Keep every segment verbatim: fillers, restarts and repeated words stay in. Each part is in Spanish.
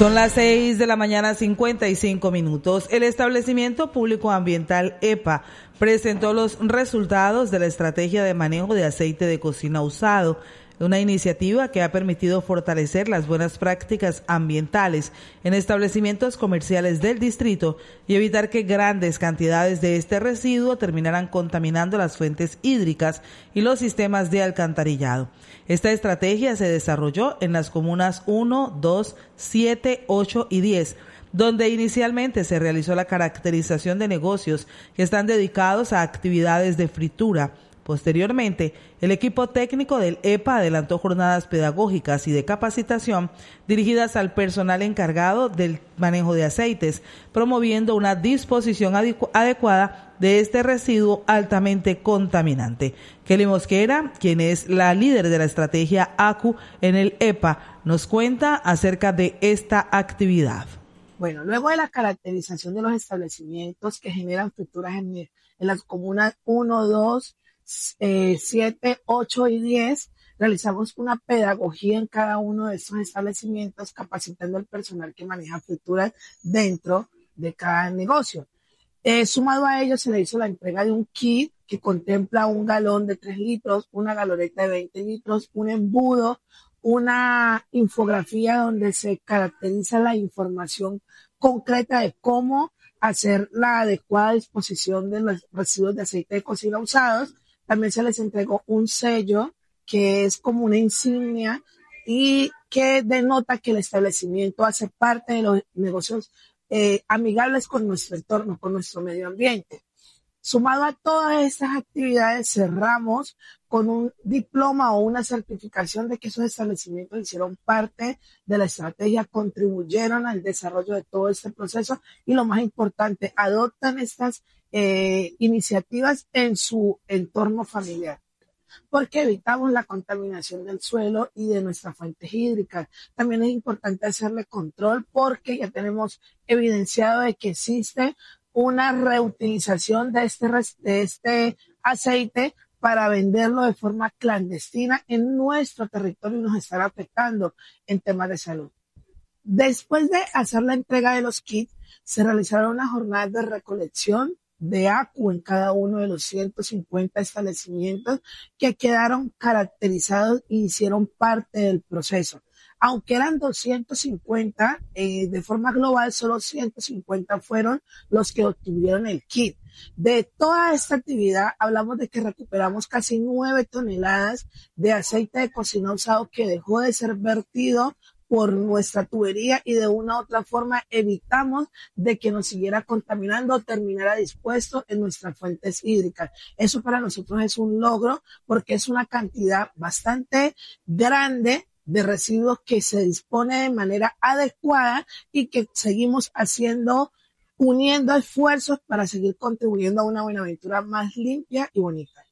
Son las seis de la mañana, cincuenta y cinco minutos. El establecimiento público ambiental E P A presentó los resultados de la estrategia de manejo de aceite de cocina usado, una iniciativa que ha permitido fortalecer las buenas prácticas ambientales en establecimientos comerciales del distrito y evitar que grandes cantidades de este residuo terminaran contaminando las fuentes hídricas y los sistemas de alcantarillado. Esta estrategia se desarrolló en las comunas uno, dos, siete, ocho y diez, donde inicialmente se realizó la caracterización de negocios que están dedicados a actividades de fritura. Posteriormente, el equipo técnico del E P A adelantó jornadas pedagógicas y de capacitación dirigidas al personal encargado del manejo de aceites, promoviendo una disposición adecuada de este residuo altamente contaminante. Kelly Mosquera, quien es la líder de la estrategia A C U en el E P A, nos cuenta acerca de esta actividad. Bueno, luego de la caracterización de los establecimientos que generan frituras en, en las comunas uno, dos, siete, ocho y diez, realizamos una pedagogía en cada uno de estos establecimientos, capacitando al personal que maneja frituras dentro de cada negocio. Eh, sumado a ello, se le hizo la entrega de un kit que contempla un galón de tres litros, una galoneta de veinte litros, un embudo, una infografía donde se caracteriza la información concreta de cómo hacer la adecuada disposición de los residuos de aceite de cocina usados. También se les entregó un sello que es como una insignia y que denota que el establecimiento hace parte de los negocios eh, amigables con nuestro entorno, con nuestro medio ambiente. Sumado a todas estas actividades, cerramos con un diploma o una certificación de que esos establecimientos hicieron parte de la estrategia, contribuyeron al desarrollo de todo este proceso y, lo más importante, adoptan estas eh, iniciativas en su entorno familiar, porque evitamos la contaminación del suelo y de nuestras fuentes hídricas. También es importante hacerle control porque ya tenemos evidenciado de que existe una reutilización de este, de este aceite para venderlo de forma clandestina en nuestro territorio y nos estará afectando en temas de salud. Después de hacer la entrega de los kits, se realizaron unas jornadas de recolección de A C U en cada uno de los ciento cincuenta establecimientos que quedaron caracterizados y hicieron parte del proceso. Aunque eran doscientos cincuenta, eh, de forma global, solo ciento cincuenta fueron los que obtuvieron el kit. De toda esta actividad, hablamos de que recuperamos casi nueve toneladas de aceite de cocina usado que dejó de ser vertido por nuestra tubería y de una u otra forma evitamos de que nos siguiera contaminando o terminara dispuesto en nuestras fuentes hídricas. Eso para nosotros es un logro porque es una cantidad bastante grande de residuos que se dispone de manera adecuada y que seguimos haciendo, uniendo esfuerzos para seguir contribuyendo a una Buenaventura más limpia y bonita.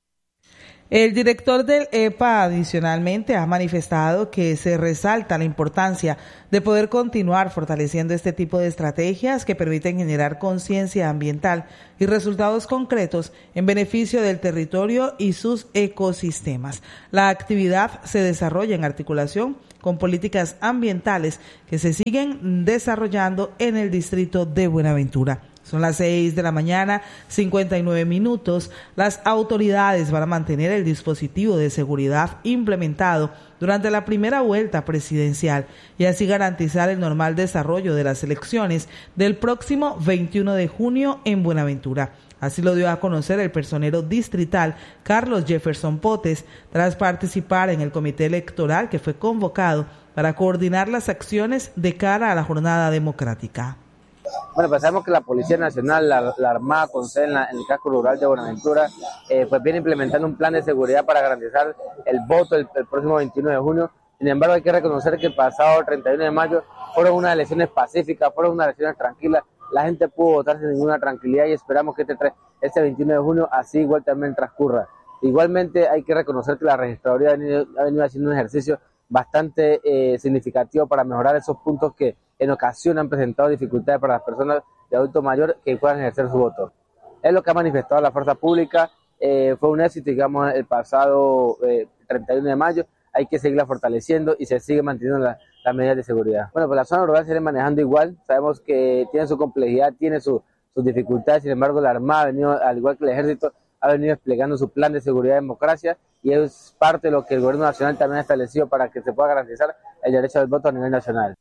El director del E P A adicionalmente ha manifestado que se resalta la importancia de poder continuar fortaleciendo este tipo de estrategias que permiten generar conciencia ambiental y resultados concretos en beneficio del territorio y sus ecosistemas. La actividad se desarrolla en articulación con políticas ambientales que se siguen desarrollando en el distrito de Buenaventura. Son las seis de la mañana, cincuenta y nueve minutos. Las autoridades van a mantener el dispositivo de seguridad implementado durante la primera vuelta presidencial y así garantizar el normal desarrollo de las elecciones del próximo veintiuno de junio en Buenaventura. Así lo dio a conocer el personero distrital Carlos Jefferson Potes tras participar en el comité electoral que fue convocado para coordinar las acciones de cara a la jornada democrática. Bueno, pues sabemos que la Policía Nacional, la, la Armada con sede en, la, en el casco rural de Buenaventura, eh, pues viene implementando un plan de seguridad para garantizar el voto el, el próximo veintiuno de junio. Sin embargo, hay que reconocer que el pasado treinta y uno de mayo fueron unas elecciones pacíficas, fueron unas elecciones tranquilas. La gente pudo votar sin ninguna tranquilidad y esperamos que este, este veintiuno de junio así igual también transcurra. Igualmente hay que reconocer que la registraduría ha venido, ha venido haciendo un ejercicio bastante eh, significativo para mejorar esos puntos que en ocasión han presentado dificultades para las personas de adulto mayor que puedan ejercer su voto. Es lo que ha manifestado la fuerza pública, eh, fue un éxito, digamos, el pasado eh, treinta y uno de mayo, hay que seguirla fortaleciendo y se sigue manteniendo la, las medidas de seguridad. Bueno, pues la zona rural se viene manejando igual, sabemos que tiene su complejidad, tiene su, sus dificultades, sin embargo la Armada ha venido, al igual que el Ejército, ha venido explicando su plan de seguridad y democracia, y es parte de lo que el gobierno nacional también ha establecido para que se pueda garantizar el derecho al voto a nivel nacional.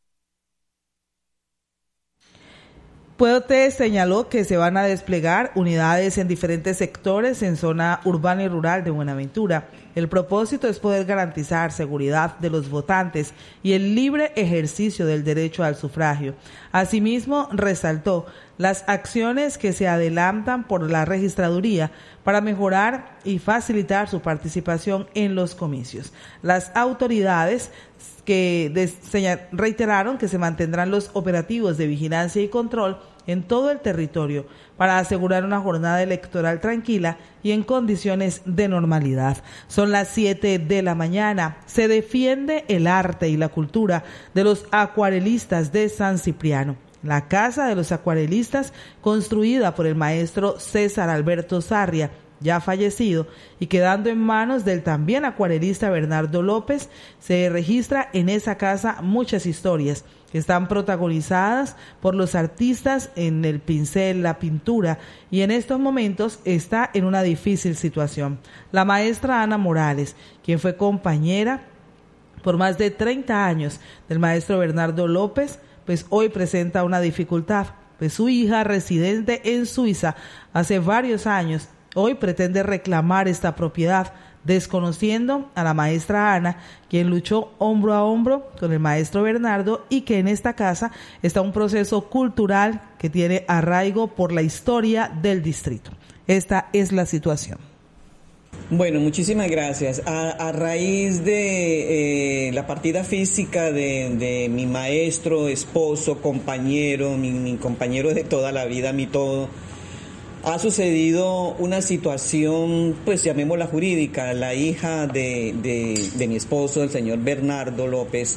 Puedote señaló que se van a desplegar unidades en diferentes sectores en zona urbana y rural de Buenaventura. El propósito es poder garantizar seguridad de los votantes y el libre ejercicio del derecho al sufragio. Asimismo, resaltó las acciones que se adelantan por la registraduría para mejorar y facilitar su participación en los comicios. Las autoridades que reiteraron que se mantendrán los operativos de vigilancia y control en todo el territorio para asegurar una jornada electoral tranquila y en condiciones de normalidad. Son las siete de la mañana. Se defiende el arte y la cultura de los acuarelistas de San Cipriano. La Casa de los Acuarelistas, construida por el maestro César Alberto Sarria, ya fallecido, y quedando en manos del también acuarelista Bernardo López, se registra en esa casa muchas historias que están protagonizadas por los artistas en el pincel, la pintura, y en estos momentos está en una difícil situación. La maestra Ana Morales, quien fue compañera por más de treinta años del maestro Bernardo López, pues hoy presenta una dificultad, pues su hija, residente en Suiza hace varios años, hoy pretende reclamar esta propiedad, desconociendo a la maestra Ana, quien luchó hombro a hombro con el maestro Bernardo, y que en esta casa está un proceso cultural que tiene arraigo por la historia del distrito. Esta es la situación. Bueno, muchísimas gracias. A, a raíz de eh, la partida física de, de mi maestro, esposo, compañero, mi, mi compañero de toda la vida, mi todo, ha sucedido una situación, pues llamémosla jurídica. La hija de, de, de mi esposo, el señor Bernardo López,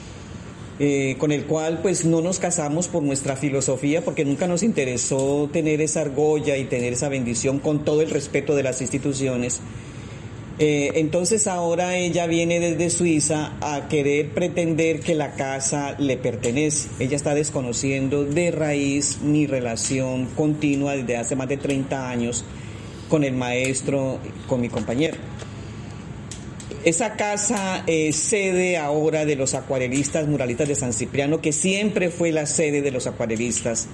eh, con el cual pues no nos casamos por nuestra filosofía, porque nunca nos interesó tener esa argolla y tener esa bendición, con todo el respeto de las instituciones. Eh, entonces ahora ella viene desde Suiza a querer pretender que la casa le pertenece. Ella está desconociendo de raíz mi relación continua desde hace más de treinta años con el maestro, con mi compañero. Esa casa es sede ahora de los acuarelistas muralistas de San Cipriano, que siempre fue la sede de los acuarelistas.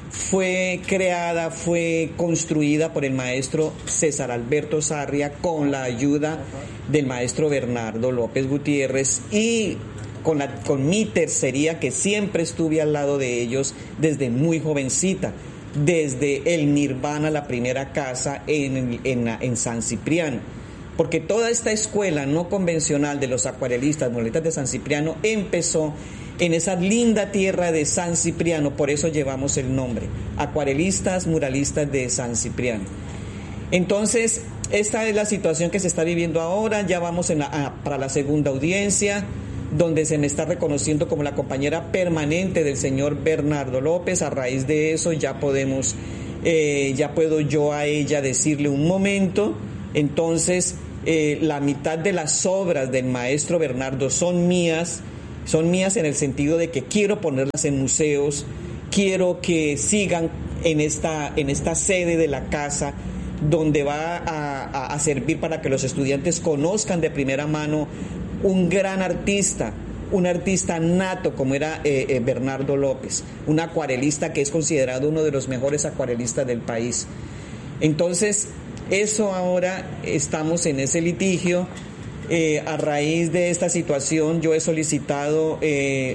Fue creada, fue construida por el maestro César Alberto Sarria con la ayuda del maestro Bernardo López Gutiérrez y con, la, con mi tercería, que siempre estuve al lado de ellos desde muy jovencita, desde el Nirvana, la primera casa en, en, en San Cipriano. Porque toda esta escuela no convencional de los acuarelistas muralistas de San Cipriano empezó en esa linda tierra de San Cipriano, por eso llevamos el nombre, Acuarelistas Muralistas de San Cipriano. Entonces, esta es la situación que se está viviendo ahora. Ya vamos en la, a, para la segunda audiencia, donde se me está reconociendo como la compañera permanente del señor Bernardo López. A raíz de eso ya podemos, eh, ya puedo yo a ella decirle un momento. Entonces, eh, la mitad de las obras del maestro Bernardo son mías, son mías en el sentido de que quiero ponerlas en museos, quiero que sigan en esta, en esta sede de la casa, donde va a, a, a servir para que los estudiantes conozcan de primera mano un gran artista, un artista nato como era eh, eh, Bernardo López, un acuarelista que es considerado uno de los mejores acuarelistas del país. Entonces, eso ahora estamos en ese litigio. Eh, a raíz de esta situación yo he solicitado eh,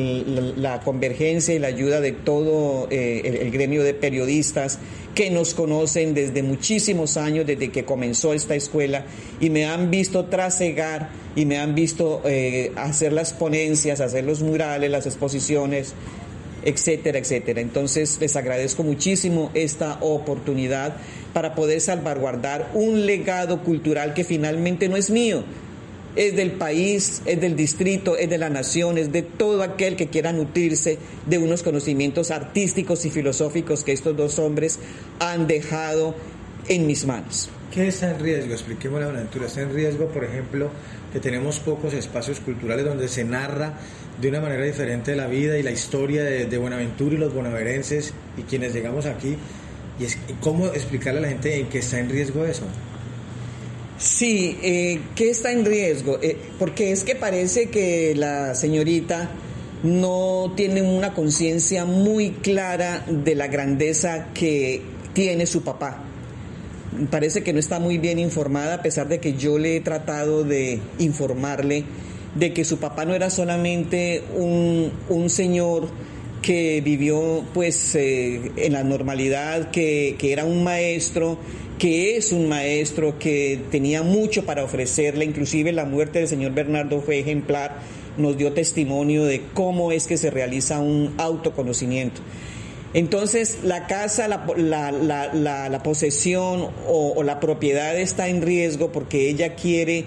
la, la convergencia y la ayuda de todo eh, el, el gremio de periodistas que nos conocen desde muchísimos años, desde que comenzó esta escuela, y me han visto trasegar y me han visto eh, hacer las ponencias, hacer los murales, las exposiciones, etcétera, etcétera. Entonces les agradezco muchísimo esta oportunidad para poder salvaguardar un legado cultural que finalmente no es mío, es del país, es del distrito, es de la nación, es de todo aquel que quiera nutrirse de unos conocimientos artísticos y filosóficos que estos dos hombres han dejado en mis manos. ¿Qué está en riesgo? Expliquémosle a Buenaventura. Está en riesgo, por ejemplo, que tenemos pocos espacios culturales donde se narra de una manera diferente la vida y la historia de, de Buenaventura y los bonaverenses y quienes llegamos aquí. ¿Y es, cómo explicarle a la gente en qué está en riesgo eso? Sí, eh, ¿qué está en riesgo? Eh, porque es que parece que la señorita no tiene una conciencia muy clara de la grandeza que tiene su papá. Parece que no está muy bien informada, a pesar de que yo le he tratado de informarle de que su papá no era solamente un, un señor que vivió pues eh, en la normalidad, que, que era un maestro, que es un maestro, que tenía mucho para ofrecerle. Inclusive la muerte del señor Bernardo fue ejemplar, nos dio testimonio de cómo es que se realiza un autoconocimiento. Entonces la casa, la, la, la, la, la posesión o, o la propiedad está en riesgo porque ella quiere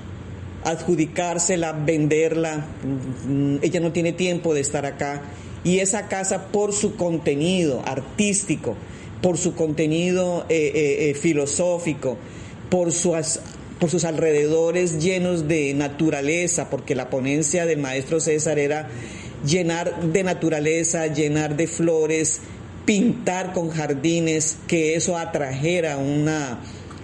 adjudicársela, venderla. Ella no tiene tiempo de estar acá, y esa casa, por su contenido artístico, por su contenido eh, eh, eh, filosófico, por sus, por sus alrededores llenos de naturaleza, porque la ponencia del maestro César era llenar de naturaleza, llenar de flores, pintar con jardines, que eso atrajera una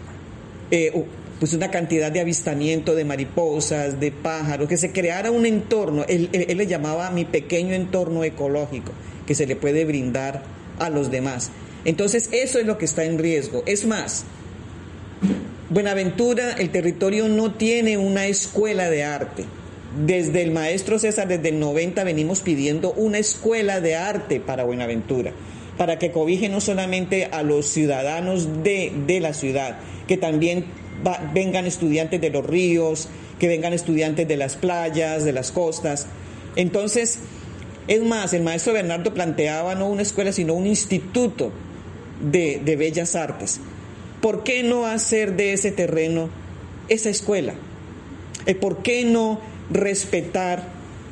eh, pues una cantidad de avistamiento de mariposas, de pájaros, que se creara un entorno. Él, él, él le llamaba mi pequeño entorno ecológico, que se le puede brindar a los demás. Entonces eso es lo que está en riesgo. Es más, Buenaventura, el territorio no tiene una escuela de arte. Desde el maestro César, desde el noventa, venimos pidiendo una escuela de arte para Buenaventura, para que cobije no solamente a los ciudadanos de, de la ciudad, que también va, vengan estudiantes de los ríos, que vengan estudiantes de las playas, de las costas. Entonces, es más, el maestro Bernardo planteaba no una escuela, sino un instituto de, de bellas artes. ¿Por qué no hacer de ese terreno esa escuela? ¿Por qué no respetar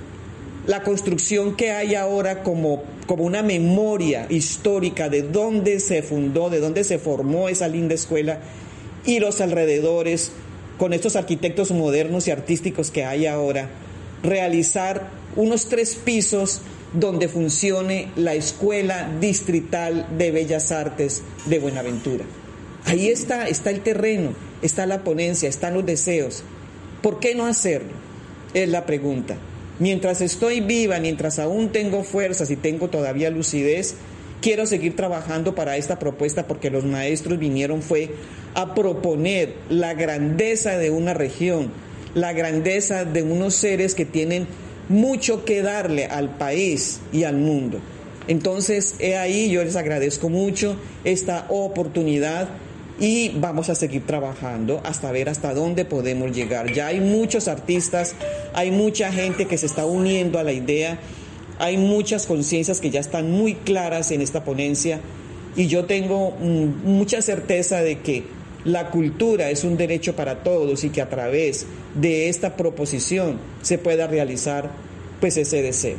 la construcción que hay ahora como, como una memoria histórica de dónde se fundó, de dónde se formó esa linda escuela, y los alrededores, con estos arquitectos modernos y artísticos que hay ahora, realizar unos tres pisos donde funcione la Escuela Distrital de Bellas Artes de Buenaventura? Ahí está, está el terreno, está la ponencia, están los deseos. ¿Por qué no hacerlo? Es la pregunta. Mientras estoy viva, mientras aún tengo fuerzas y tengo todavía lucidez, quiero seguir trabajando para esta propuesta, porque los maestros vinieron fue a proponer la grandeza de una región, la grandeza de unos seres que tienen mucho que darle al país y al mundo. Entonces, he ahí, yo les agradezco mucho esta oportunidad y vamos a seguir trabajando hasta ver hasta dónde podemos llegar. Ya hay muchos artistas, hay mucha gente que se está uniendo a la idea, hay muchas conciencias que ya están muy claras en esta ponencia, y yo tengo mm, mucha certeza de que la cultura es un derecho para todos y que a través de esta proposición se pueda realizar pues ese deseo.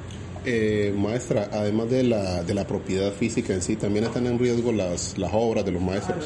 Eh, maestra, además de la, de la propiedad física en sí, ¿también están en riesgo las, las obras de los maestros?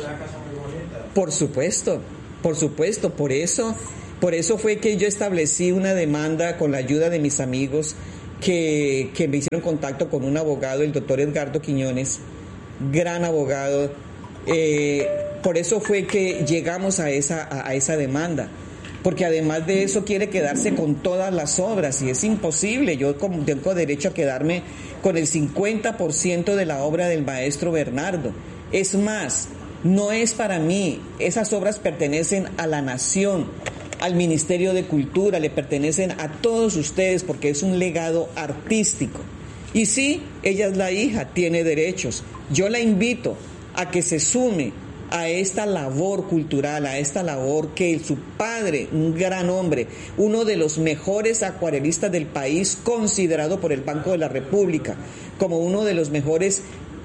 Por supuesto, por supuesto, por eso, por eso fue que yo establecí una demanda con la ayuda de mis amigos que, que me hicieron contacto con un abogado, el doctor Edgardo Quiñones, gran abogado. Eh, por eso fue que llegamos a esa, a, a esa demanda, porque además de eso quiere quedarse con todas las obras, y es imposible. Yo tengo derecho a quedarme con el cincuenta por ciento de la obra del maestro Bernardo. Es más, no es para mí, esas obras pertenecen a la nación, al Ministerio de Cultura, le pertenecen a todos ustedes, porque es un legado artístico. Y sí, ella es la hija, tiene derechos. Yo la invito a que se sume a esta labor cultural, a esta labor que su padre, un gran hombre, uno de los mejores acuarelistas del país, considerado por el Banco de la República como uno de los mejores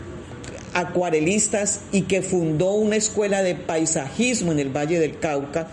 acuarelistas, y que fundó una escuela de paisajismo en el Valle del Cauca,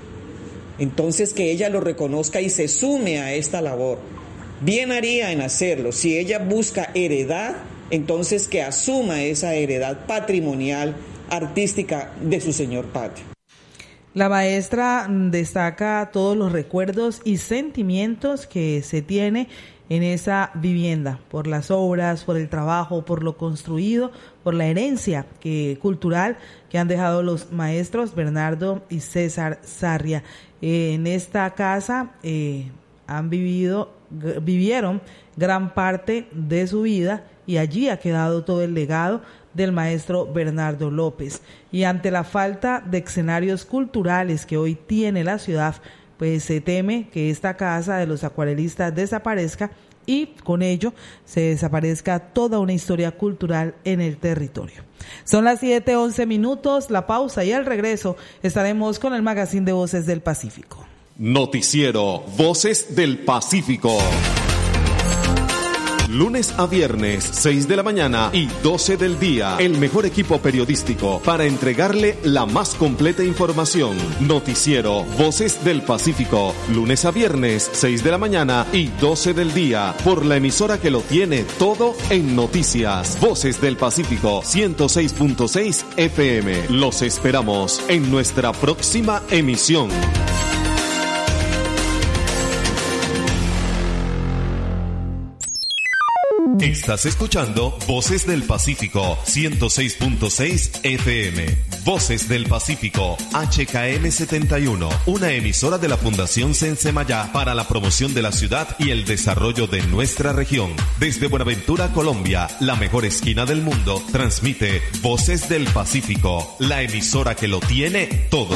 entonces que ella lo reconozca y se sume a esta labor. Bien haría en hacerlo. Si ella busca heredad, entonces que asuma esa heredad patrimonial artística de su señor patio. La maestra destaca todos los recuerdos y sentimientos que se tiene en esa vivienda, por las obras, por el trabajo, por lo construido, por la herencia que, cultural que han dejado los maestros Bernardo y César Sarria. Eh, en esta casa eh, han vivido, g- vivieron gran parte de su vida y allí ha quedado todo el legado del maestro Bernardo López. Y ante la falta de escenarios culturales que hoy tiene la ciudad, pues se teme que esta casa de los acuarelistas desaparezca y con ello se desaparezca toda una historia cultural en el territorio. Son las siete once minutos, la pausa, y al regreso estaremos con el Magazine de Voces del Pacífico. Noticiero Voces del Pacífico. Lunes a viernes, seis de la mañana y doce del día. El mejor equipo periodístico para entregarle la más completa información. Noticiero Voces del Pacífico. Lunes a viernes, seis de la mañana y doce del día. Por la emisora que lo tiene todo en noticias. Voces del Pacífico, ciento seis punto seis F M. Los esperamos en nuestra próxima emisión. Estás escuchando Voces del Pacífico, ciento seis punto seis F M. Voces del Pacífico, H K M setenta y uno, una emisora de la Fundación Sensemayá para la promoción de la ciudad y el desarrollo de nuestra región. Desde Buenaventura, Colombia, la mejor esquina del mundo, transmite Voces del Pacífico, la emisora que lo tiene todo.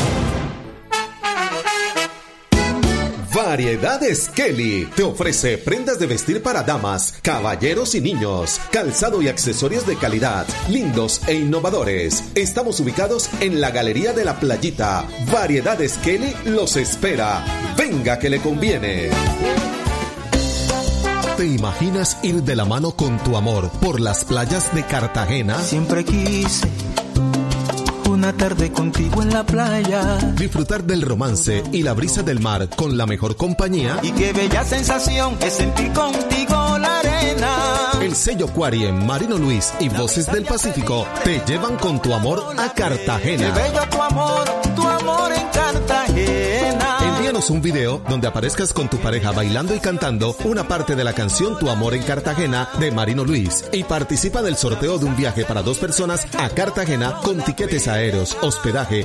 Variedades Kelly te ofrece prendas de vestir para damas, caballeros y niños, calzado y accesorios de calidad, lindos e innovadores. Estamos ubicados en la Galería de la Playita. Variedades Kelly los espera. Venga que le conviene. ¿Te imaginas ir de la mano con tu amor por las playas de Cartagena? Siempre quise una tarde contigo en la playa. Disfrutar del romance y la brisa del mar con la mejor compañía. Y qué bella sensación es sentir contigo la arena. El sello Quariem, Marino Luis y Voces del Pacífico te llevan con tu amor a Cartagena. Qué bello tu amor, tu amor en Cartagena. Envíanos un video donde aparezcas con tu pareja bailando y cantando una parte de la canción Tu amor en Cartagena de Marino Luis y participa del sorteo de un viaje para dos personas a Cartagena con tiquetes aéreos, hospedaje